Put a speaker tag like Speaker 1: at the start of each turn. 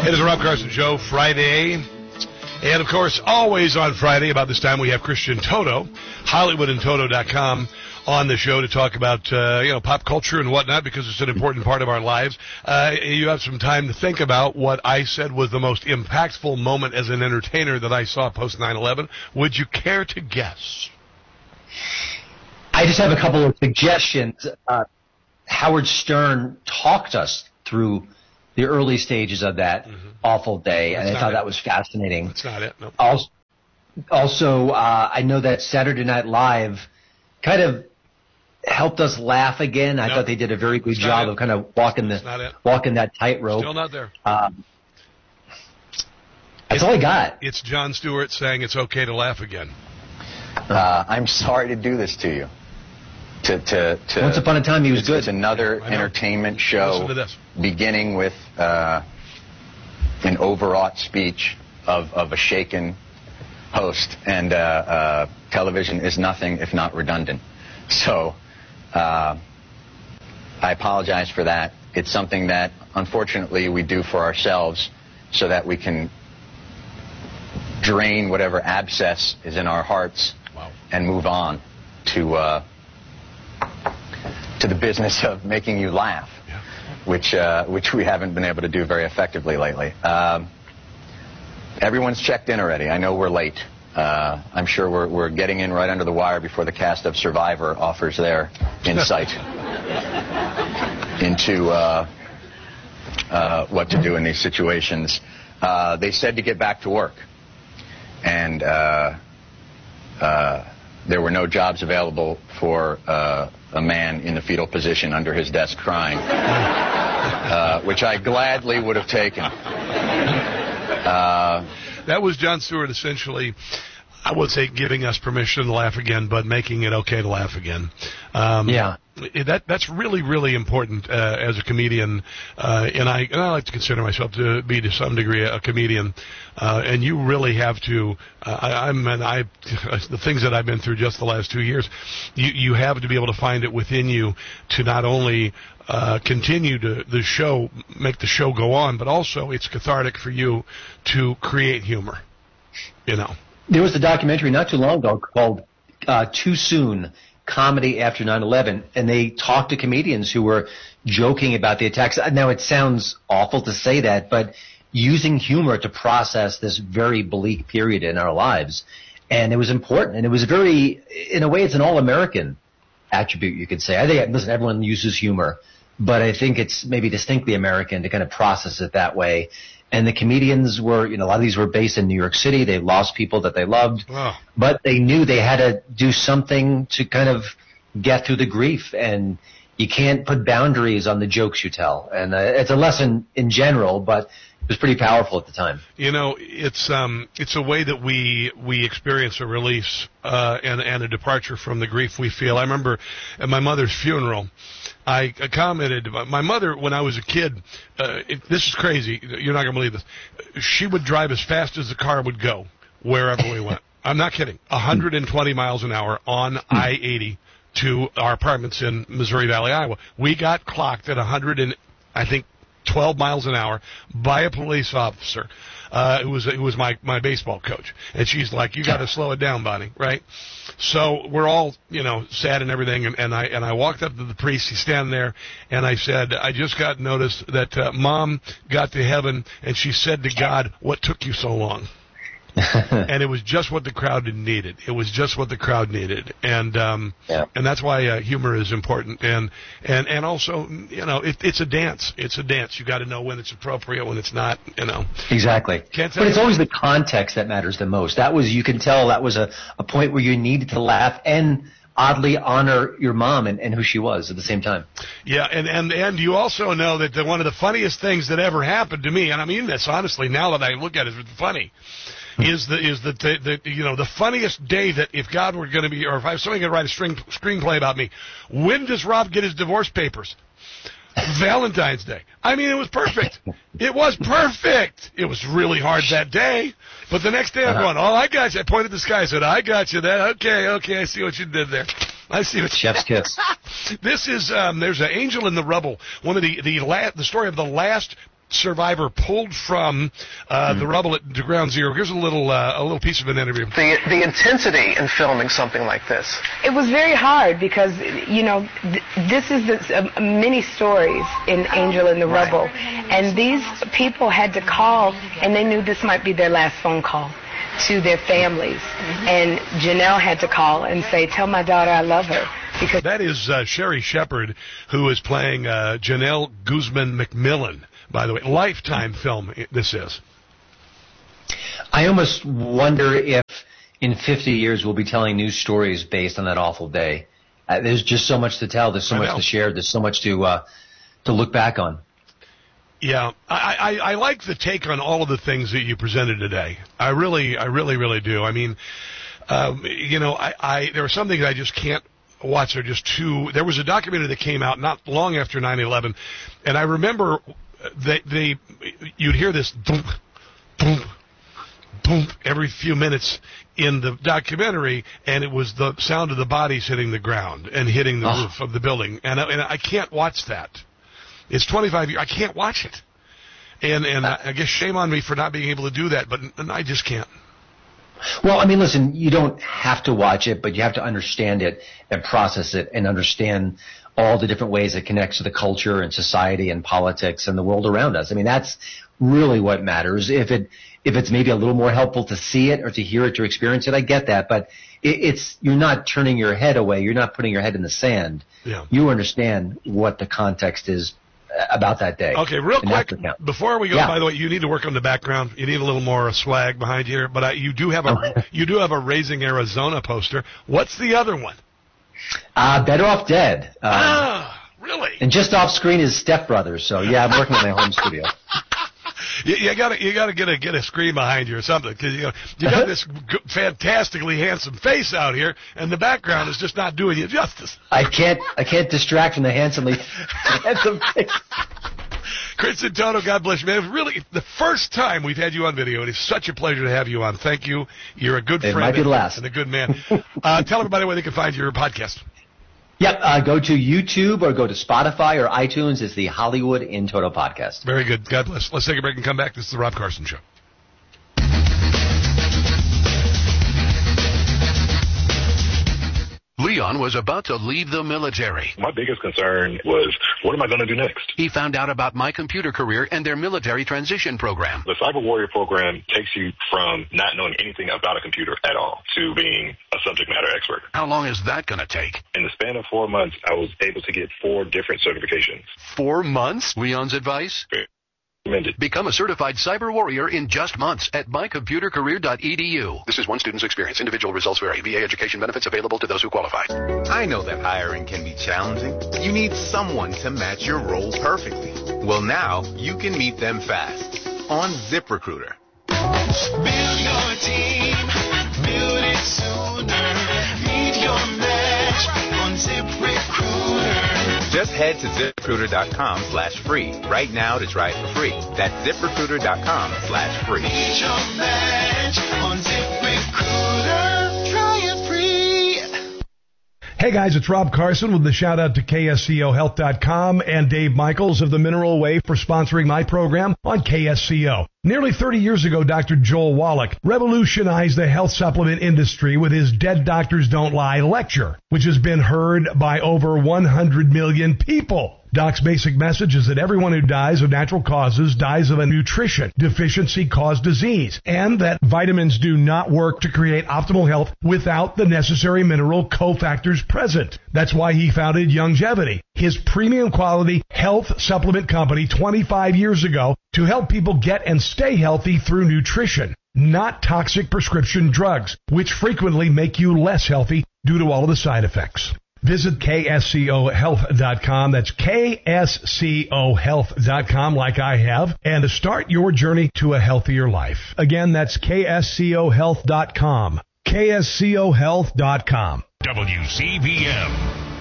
Speaker 1: It is the Rob Carson Show, Friday. And, of course, always on Friday about this time we have Christian Toto, HollywoodandToto.com, on the show to talk about, pop culture and whatnot because it's an important part of our lives. You have some time to think about what I said was the most impactful moment as an entertainer that I saw post 9/11. Would you care to guess?
Speaker 2: I just have a couple of suggestions. Howard Stern talked us through the early stages of that awful day, and I thought that was fascinating.
Speaker 1: That's not it. No.
Speaker 2: Also, I know that Saturday Night Live kind of helped us laugh again. I thought they did a very good job of kind of walking that tightrope.
Speaker 1: Still not there.
Speaker 2: That's all I got.
Speaker 1: It's Jon Stewart saying it's okay to laugh again.
Speaker 3: I'm sorry to do this to you.
Speaker 2: Once upon a time, he was good.
Speaker 3: It's another entertainment show,
Speaker 1: Listen to this.
Speaker 3: beginning with an overwrought speech of a shaken host, and television is nothing if not redundant. So I apologize for that. It's something that, unfortunately, we do for ourselves so that we can drain whatever abscess is in our hearts and move on to the business of making you laugh, which we haven't been able to do very effectively lately. Everyone's checked in already. I know we're late. I'm sure we're getting in right under the wire before the cast of Survivor offers their insight into what to do in these situations. They said to get back to work, and there were no jobs available for a man in the fetal position under his desk crying, which I gladly would have taken.
Speaker 1: That was Jon Stewart essentially, I would say, giving us permission to laugh again, but making it okay to laugh again. That's really, really important as a comedian, and I like to consider myself to be to some degree a comedian, and you really have to. The things that I've been through just the last 2 years, you have to be able to find it within you to not only continue to make the show go on, but also it's cathartic for you to create humor.
Speaker 2: There was a documentary not too long ago called Too Soon, Comedy After 9/11, and they talked to comedians who were joking about the attacks. Now, it sounds awful to say that, but using humor to process this very bleak period in our lives. And it was important, and it was in a way, it's an all-American attribute, you could say. I think, listen, everyone uses humor, but I think it's maybe distinctly American to kind of process it that way. And the comedians were, a lot of these were based in New York City. They lost people that they loved, but they knew they had to do something to kind of get through the grief. And you can't put boundaries on the jokes you tell. And it's a lesson in general, but it was pretty powerful at the time.
Speaker 1: It's a way that we experience a release and a departure from the grief we feel. I remember at my mother's funeral, I commented, my mother, when I was a kid, this is crazy, you're not going to believe this, she would drive as fast as the car would go wherever we went. I'm not kidding. 120 miles an hour on I-80 to our apartments in Missouri Valley, Iowa. We got clocked at 12 miles an hour by a police officer. It was my baseball coach. And she's like, you got to slow it down, Bonnie, right? So we're all, sad and everything. And I walked up to the priest. He's standing there. And I said, I just got notice that Mom got to heaven. And she said to God, what took you so long? And it was just what the crowd needed. It was just what the crowd needed. And that's why humor is important. And also, it's a dance. It's a dance. You got to know when it's appropriate, when it's not,
Speaker 2: Exactly. But it's always the context that matters the most. You can tell that was a point where you needed to laugh and oddly honor your mom and who she was at the same time. Yeah,
Speaker 1: and you also know that one of the funniest things that ever happened to me, and I mean this honestly now that I look at it, it's funny, is the funniest day that if God were going to be, or if somebody could write a screenplay about me, when does Rob get his divorce papers? Valentine's Day. I mean, it was perfect. It was perfect. It was really hard that day, but the next day I'm going, I got you. I pointed to the sky. I said, I got you. Okay, I see what you did there. I see what
Speaker 2: Chef's kiss.
Speaker 1: This is there's an Angel in the Rubble. One of the story of the last survivor pulled from the rubble to ground zero. Here's a little piece of an interview.
Speaker 4: The intensity in filming something like this.
Speaker 5: It was very hard because, this is many stories in Angel in the Rubble. And these people had to call, and they knew this might be their last phone call to their families. And Janelle had to call and say, tell my daughter I love her. Because
Speaker 1: that is Sherry Shepard, who is playing Janelle Guzman McMillan, by the way. Lifetime film this is.
Speaker 2: I almost wonder if in 50 years we'll be telling new stories based on that awful day. There's just so much to tell. There's so much to share. There's so much to look back on.
Speaker 1: Yeah, I like the take on all of the things that you presented today. I really do. I mean, there are some things I just can't watch. They're just too. There was a documentary that came out not long after 9/11, and I remember you'd hear this boom, boom, boom every few minutes in the documentary, and it was the sound of the bodies hitting the ground and hitting the roof of the building, and I can't watch that. It's 25 years. I can't watch it. And I guess shame on me for not being able to do that, but I just can't.
Speaker 2: Well, I mean, listen, you don't have to watch it, but you have to understand it and process it and understand all the different ways it connects to the culture and society and politics and the world around us. I mean, that's really what matters. If it's maybe a little more helpful to see it or to hear it, to experience it, I get that. But you're not turning your head away. You're not putting your head in the sand.
Speaker 1: Yeah.
Speaker 2: You understand what the context is about that day.
Speaker 1: Okay, real quick, before we go, by the way, you need to work on the background. You need a little more swag behind you here, but you do have a Raising Arizona poster. What's the other one?
Speaker 2: Better Off Dead.
Speaker 1: Really?
Speaker 2: And just off screen is Step Brothers. So yeah, I'm working in my home studio.
Speaker 1: You gotta get a screen behind you or something, because you got this fantastically handsome face out here, and the background is just not doing you justice.
Speaker 2: I can't distract from the handsome face.
Speaker 1: Chris and Toto, God bless you, man. It's really the first time we've had you on video. It is such a pleasure to have you on. Thank you. You're a good friend.
Speaker 2: It might be the last.
Speaker 1: And a good man. Tell everybody where they can find your podcast.
Speaker 2: Yep, go to YouTube or go to Spotify or iTunes. It's the Hollywood in Toto podcast.
Speaker 1: Very good. God bless. Let's take a break and come back. This is the Rob Carson Show.
Speaker 6: Leon was about to leave the military.
Speaker 7: My biggest concern was, what am I going to do next?
Speaker 6: He found out about My Computer Career and their military transition program.
Speaker 7: The Cyber Warrior program takes you from not knowing anything about a computer at all to being a subject matter expert.
Speaker 6: How long is that going to take?
Speaker 7: In the span of 4 months, I was able to get 4 different certifications.
Speaker 6: 4 months? Leon's advice? Become a certified cyber warrior in just months at mycomputercareer.edu. This is one student's experience. Individual results vary. VA education benefits available to those who qualify.
Speaker 8: I know that hiring can be challenging. You need someone to match your role perfectly. Well, now you can meet them fast on ZipRecruiter.
Speaker 9: Build your team. Build it sooner. Meet your match on ZipRecruiter.
Speaker 8: Just head to ZipRecruiter.com/free right now to try it for free. That's ZipRecruiter.com/free.
Speaker 9: Meet your match on ZipRecruiter. Try it free.
Speaker 10: Hey guys, it's Rob Carson with the shout out to KSCOHealth.com and Dave Michaels of the Mineral Way for sponsoring my program on KSCO. Nearly 30 years ago, Dr. Joel Wallach revolutionized the health supplement industry with his Dead Doctors Don't Lie lecture, which has been heard by over 100 million people. Doc's basic message is that everyone who dies of natural causes dies of a nutrition deficiency caused disease, and that vitamins do not work to create optimal health without the necessary mineral cofactors present. That's why he founded Youngevity, his premium quality health supplement company 25 years ago, to help people get and stay healthy through nutrition, not toxic prescription drugs, which frequently make you less healthy due to all of the side effects. Visit KSCOHealth.com. That's KSCOHealth.com, like I have, and to start your journey to a healthier life. Again, that's KSCOHealth.com. KSCOHealth.com.
Speaker 11: WCBM.